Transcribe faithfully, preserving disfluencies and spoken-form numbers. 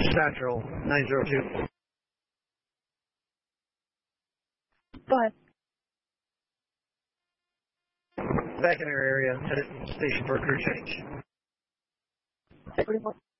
Central, nine zero two. Go ahead. Back in our area, at a station for a crew change. Three, four.